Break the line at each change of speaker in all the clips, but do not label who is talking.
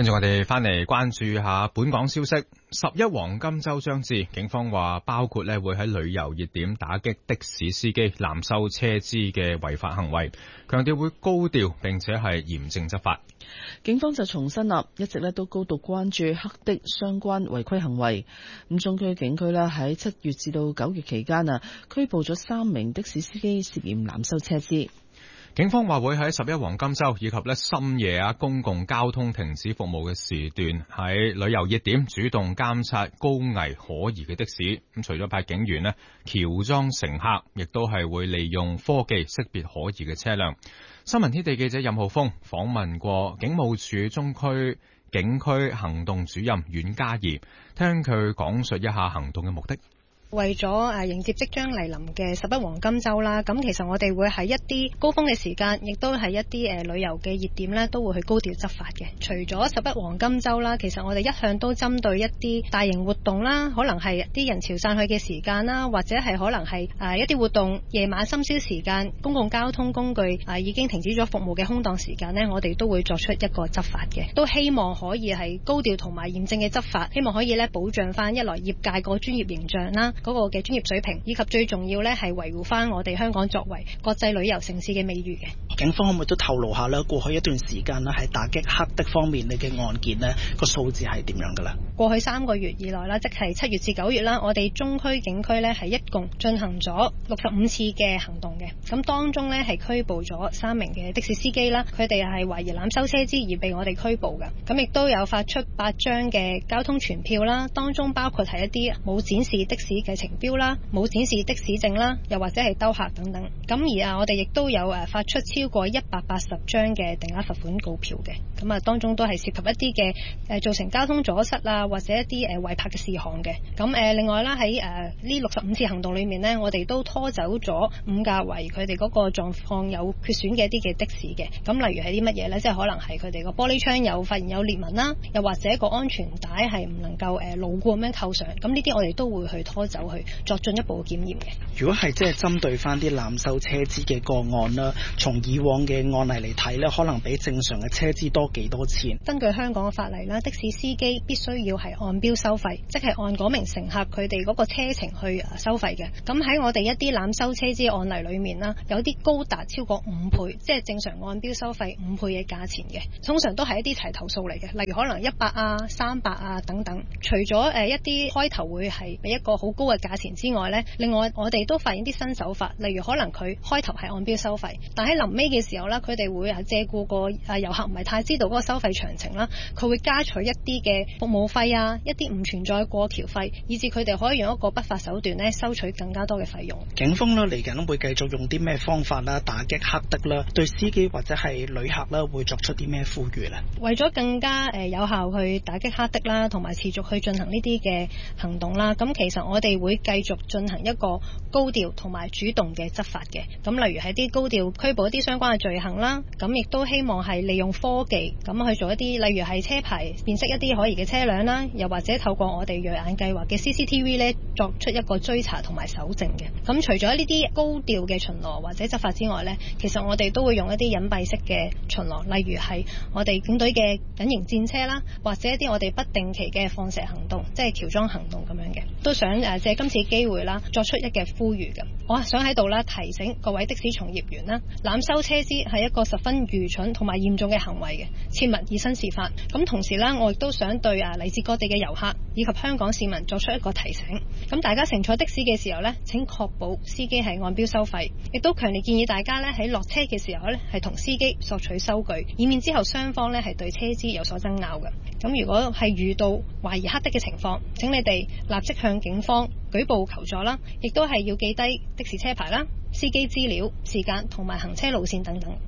跟住我哋翻嚟關注下本港消息。11黃金週將至，警方話包括咧會喺旅遊熱點打擊的士司機濫收車資嘅違法行為，強調會高調並且係嚴正執法。
警方就重申啦，一直咧都高度關注黑的相關違規行為。咁中區警區咧喺7月至到9月期間拘捕咗3名的士司機涉嫌濫收車資。
警方話會喺11黃金週以及深夜公共交通停止服務嘅時段，喺旅遊熱點主動監察高危可疑嘅的士。咁除咗派警員喬裝乘客，亦都係會利用科技識別可疑嘅車輛。新聞天地記者任浩峰訪問過警務處中區警區行動主任阮嘉儀，聽佢講述一下行動嘅目的。
為咗迎接即將嚟臨嘅11黃金週啦，咁其實我哋會喺一啲高峰嘅時間，亦都係一啲旅遊嘅熱點咧，都會去高調執法嘅。除咗11黃金週啦，其實我哋一向都針對一啲大型活動啦，可能係啲人潮散去嘅時間啦，或者係可能係一啲活動夜晚深宵時間，公共交通工具已經停止咗服務嘅空檔時間呢，我哋都會作出一個執法嘅，都希望可以係高調同埋嚴正嘅執法，希望可以咧保障翻一來業界個專業形象啦。嗰個嘅專業水平，以及最重要咧係維護翻我哋香港作為國際旅遊城市嘅美譽嘅。
警方可唔可以都透露下咧？過去一段時間咧，喺打擊黑的方面，你嘅案件呢個數字係點樣噶啦？
過去3個月以來啦，即係7月至9月啦，我哋中區警區咧係一共進行咗65次嘅行動嘅。咁當中咧係拘捕咗3名嘅的士司機啦，佢哋係懷疑濫收車資而被我哋拘捕嘅。咁亦都有發出8張嘅交通傳票啦，當中包括係一啲冇展示的士嘅程標啦，冇展示的士證啦，又或者係兜客等等。咁而我哋亦都有發出超過180張嘅定額罰款告票嘅。咁當中都係涉及一啲嘅造成交通阻塞啊，或者一啲違泊嘅事項嘅。咁另外啦，喺呢65次行動裏面呢，我哋都拖走咗5架為佢哋嗰個狀況有缺損嘅一啲嘅的士嘅。咁例如係啲乜嘢呢？即係可能係佢哋個玻璃窗有發現有裂紋啦，又或者個安全帶係唔能夠牢固咁樣扣上。咁呢啲我哋都會去拖走去作進一步嘅檢驗嘅。
如果係即係針對翻啲濫收車資嘅個案啦，從以往嘅案例嚟睇咧，可能比正常嘅車資多幾多錢？
根據香港嘅法例啦，的士司機必須要係按標收費，即係按嗰名乘客佢哋嗰個車程去收費嘅。咁喺我哋一啲濫收車資案例裏面啦，有啲高達超過5倍，即係正常按標收費5倍嘅價錢嘅。通常都係一啲齊頭數嚟嘅，例如可能100啊、300啊等等。除咗一啲開頭會係俾一個好高嘅價錢之外呢，另外我哋都發現啲新手法，例如可能佢開頭係按標收費，但喺臨尾嘅時候呢，佢哋會借顧個遊客唔係太知道嗰個收費詳情啦，佢會加取一啲嘅服務費啊，一啲唔存在過橋費，以至佢哋可以用一個不法手段呢收取更加多嘅費用。
警方呢嚟緊會繼續用啲咩方法啦，打擊黑的啦，對司機或者係旅客啦會作出啲咩呼籲呢？
為咗更加有效去打擊黑的啦，同埋持續去進行呢啲嘅行動啦，咁其實我哋會繼續進行一個高調同埋主動嘅執法嘅。咁例如係啲高調拘捕一啲相關嘅罪行啦，咁亦都希望係利用科技咁去做一啲，例如係車牌辨識一啲可疑嘅車輛啦，又或者透過我哋銳眼計劃嘅 CCTV 咧作出一個追查同埋搜證嘅。咁除咗呢啲高調嘅巡邏或者執法之外呢，其實我哋都會用一啲隱蔽式嘅巡邏，例如係我哋警隊嘅隱形戰車啦，或者一啲我哋不定期嘅放蛇行動，即係喬裝行動咁樣嘅。都想借今次機會啦，作出一嘅呼籲嘅。我想喺度啦提醒各位的士從業員啦，濫收車資係一個十分愚蠢同埋嚴重嘅行為嘅，切勿以身試法。咁同時啦，我亦都想對嚟自各地嘅遊客以及香港市民作出一個提醒。咁大家乘坐的士嘅時候呢，請確保司機係按標收費，亦都強烈建議大家呢喺落車嘅時候呢係同司機索取收據，以免之後雙方呢係對車資有所爭拗嘅。咁如果係遇到懷疑黑的嘅情況，請你哋立即向警方舉報求助啦，亦都係要記低的士車牌啦、司機資料、時間同埋行車路線等等。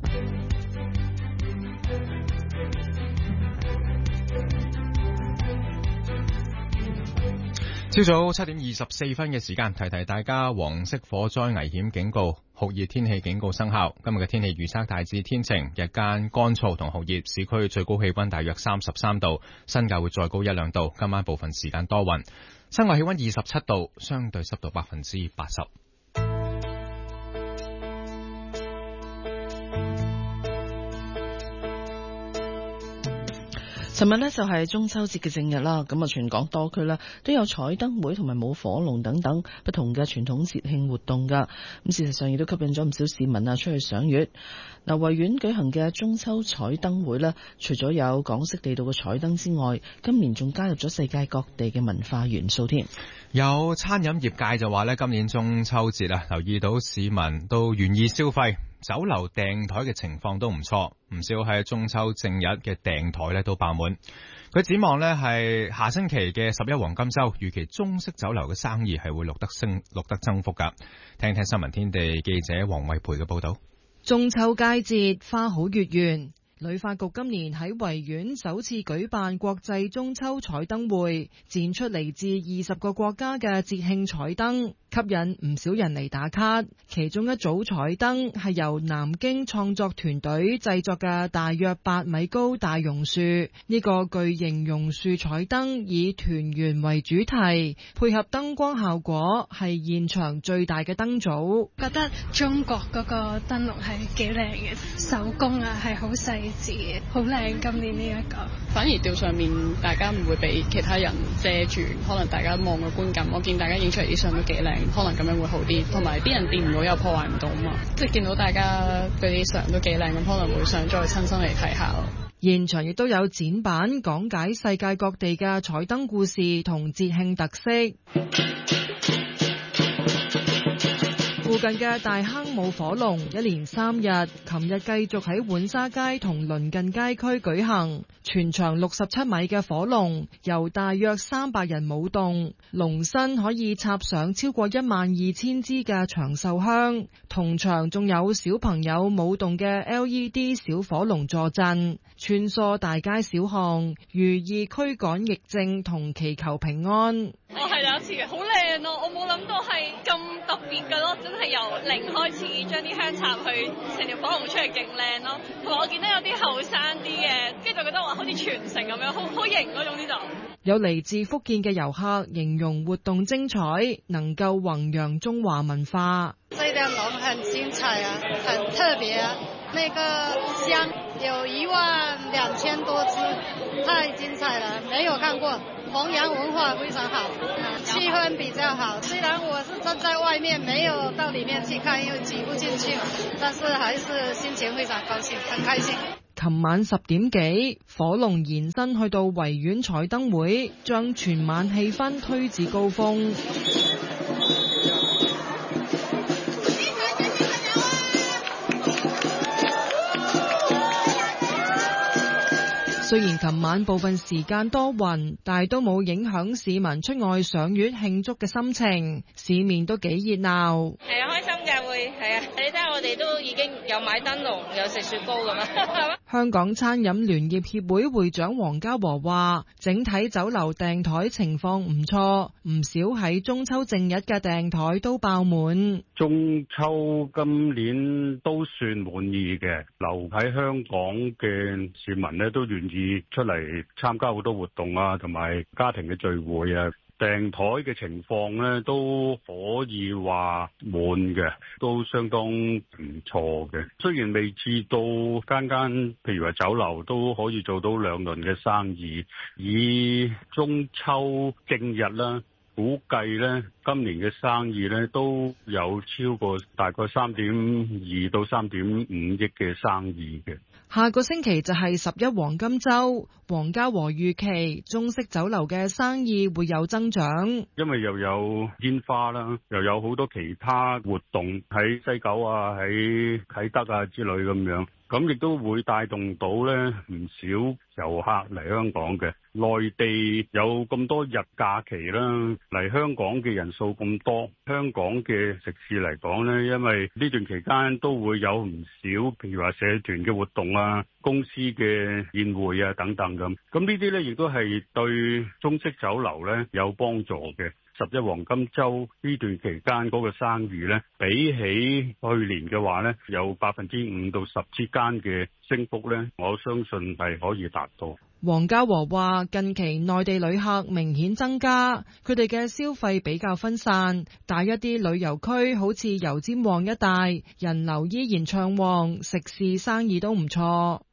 朝早7點24分嘅時間，提提大家黃色火災危險警告、酷熱天氣警告生效。今日嘅天氣預測大致天晴，日間乾燥同酷熱，市區最高氣溫大約33度，新界會再高1-2度。今晚部分時間多雲，室外氣溫27度，相對濕度80%。
尋日呢就係中秋節嘅正日啦，咁啊全港多區啦都有彩燈會同埋舞火龍等等不同嘅傳統節慶活動噶，咁事實上亦都吸引咗唔少市民啊出去賞月。嗱，維園舉行嘅中秋彩燈會呢，除咗有港式地道嘅彩燈之外，今年仲加入咗世界各地嘅文化元素添。
有餐飲業界就話呢，今年中秋節啊，留意到市民都願意消費，酒樓訂台嘅情況都唔錯，唔少喺中秋正日嘅訂台呢都爆滿。佢展望呢係下星期嘅11黃金週，預期中式酒樓嘅生意係會錄得增幅㗎。聽聽新聞天地記者黃慧培嘅報導。
中秋佳節花好月圓，旅發局今年喺維園首次舉辦國際中秋彩燈會，展出嚟自20個國家嘅節慶彩燈，吸引唔少人嚟打卡。其中一組彩燈係由南京創作團隊製作嘅大約8米高大榕樹，呢個巨型榕樹彩燈以團圓為主題，配合燈光效果係現場最大嘅燈組。
覺得中國嗰個燈籠係幾靚嘅，手工啊係好細緻嘅，好靚。今年呢一個
反而吊上面大家唔會俾其他人遮住，可能大家望個觀感，我見大家影出嚟啲相都幾靚，可能咁樣會好啲，同埋啲人掂唔到又破壞唔到嘛，即係見到大家嗰啲相都幾靚，咁可能會想再親身嚟睇下咯。
現場亦都有展板講解世界各地嘅彩燈故事同節慶特色。附近嘅大坑舞火龍一連3日，琴日繼續喺浣紗街同鄰近街區舉行。全長67米嘅火龍由大約300人舞動，龍身可以插上超過12000支嘅長壽香。同場仲有小朋友舞動嘅 LED 小火龍助陣，穿梭大街小巷，寓意驅趕疫症同祈求平安。
我係第一次嘅，好靚咯！我冇諗到係咁特別嘅咯，真係由零開始將啲香插去，成條火龍出嚟勁靚咯。同埋我見到有啲後生啲嘅，跟住就覺得話好似傳承咁樣，好型嗰種呢就。
有嚟自福建嘅遊客形容活動精彩，能夠弘揚中華文化。
這條龍很精彩啊，很特別啊！那個香有12000多支，太精彩了，沒有看過。弘揚文化非常好，氣氛比較好。雖然我是站在外面，沒有到裡面去看，因為擠不進去，但是還是心情非常高興，很開心。
琴晚10點幾，火龍延伸去到維園彩燈會，將全晚氣氛推至高峰。雖然琴晚部分時間多雲，但係都冇影響市民出外賞月慶祝嘅心情，市面都幾熱鬧。
係啊，開心㗎會，係啊，你睇下我哋都已經有買燈籠，有食雪糕咁啊。
香港餐飲聯業協會會長黃家和話，整體酒樓訂台情況唔錯，唔少喺中秋正日嘅訂台都爆滿。
中秋今年都算滿意嘅，留喺香港嘅市民呢都願意出嚟參加好多活動啊，同埋家庭嘅聚會啊。訂台嘅情況呢都可以話滿嘅，都相當唔錯嘅。雖然未至到間間譬如話酒樓都可以做到2輪嘅生意，以中秋正日啦，估計呢今年嘅生意呢都有超過大概3.2到3.5億嘅生意嘅。
下個星期就係11黃金週，黃家和預期中式酒樓嘅生意會有增長，
因為又有煙花啦，又有好多其他活動喺西九啊、喺啟德啊之類咁樣，咁亦都會帶動到呢唔少遊客嚟香港嘅。內地有咁多日假期啦，嚟香港嘅人數咁多，香港嘅食肆嚟講呢，因為呢段期間都會有唔少譬如話社團嘅活動啊、公司嘅宴會啊等等咁，咁呢啲呢亦都係對中式酒樓呢有幫助嘅。11黃金週呢段期間嗰個生意呢，比起去年嘅話呢，有5%到10%之間嘅升幅呢，我相信係可以達到。
黃家和話：近期內地旅客明顯增加，佢哋嘅消費比較分散，但一啲旅遊區好似油尖旺一帶，人流依然暢旺，食肆生意都唔錯。